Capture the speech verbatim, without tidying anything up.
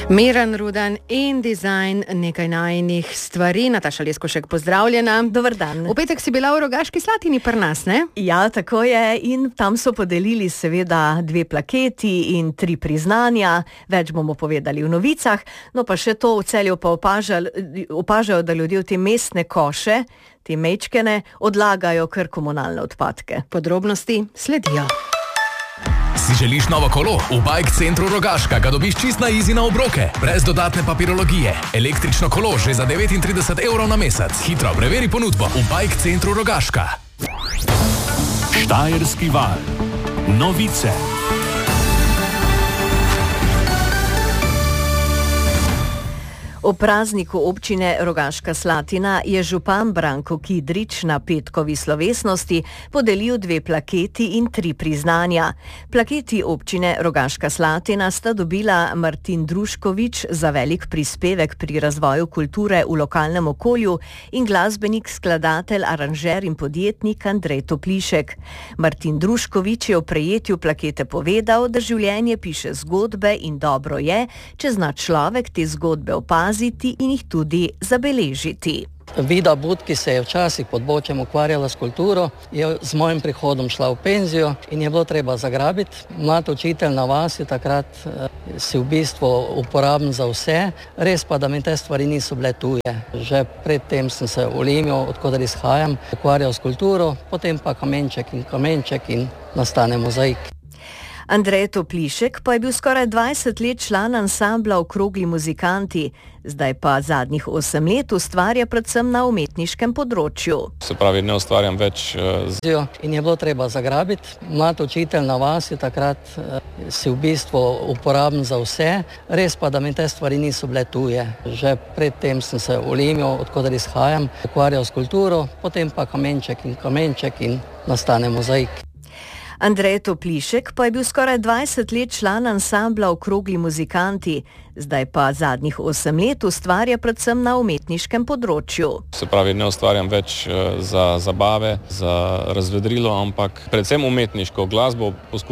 Miran Rudan in dizajn nekaj najinih stvari. Nataša Leskošek, pozdravljena. Dober dan. V petek si bila v Rogaški Slatini pri nas, ne? Ja, tako je, in tam so podelili seveda dve plaketi in tri priznanja. Več bomo povedali v novicah. No pa še to, v Celju pa opažali, opažajo, da ljudje v te mestne koše, te mečkene, odlagajo kar komunalne odpadke. Podrobnosti sledijo. Si želiš novo kolo? V Bike Centru Rogaška ga dobiš čist na izi na obroke, brez dodatne papirologije. Električno kolo že za devetintrideset evrov na mesec. Hitro preveri ponudbo v Bike Centru Rogaška. Štajerski val. Novice. O prazniku občine Rogaška Slatina je župan Branko Kidrič na petkovi slovesnosti podelil dve plaketi in tri priznanja. Plaketi občine Rogaška Slatina sta dobila Martin Druškovič za velik prispevek pri razvoju kulture v lokalnem okolju in glasbenik, skladatelj, aranžer in podjetnik Andrej Toplišek. Martin Druškovič je o prejetju plakete povedal, da življenje piše zgodbe in dobro je, če zna človek te zgodbe opaziti in jih tudi zabeležiti. Vida But, ki se je včasih pod Bočem ukvarjala s kulturo, je z mojim prihodom šla v penzijo in je bilo treba zagrabiti. Mlad učitelj na vas je takrat si v bistvu uporaben za vse, res pa, da mi te stvari niso bile tuje. Že predtem sem se v Limju, odkudar izhajam, ukvarjal s kulturo, potem pa kamenček in kamenček in nastane mozaik. Andrej Toplišek pa je bil skoraj dvajset let član ansambla Okrogli muzikanti, zdaj pa zadnjih osem let ustvarja predvsem na umetniškem področju. Se pravi, ne ustvarjam več z... In je bilo treba zagrabiti. Mlad učitelj na vas je takrat si v bistvu uporaben za vse, res pa, da mi te stvari niso bile tuje. Že predtem sem se v Limju, odkudar izhajam, ukvarjal s kulturo, potem pa kamenček in kamenček in nastane mozaik. Andrej Toplišek pa je bil skoraj dvajset let član ansambla Okrogli muzikanti, zdaj pa zadnjih osem let ustvarja predvsem na umetniškem področju. Se pravi, ne ustvarjam več za zabave, za razvedrilo, ampak predvsem umetniško glasbo poskušam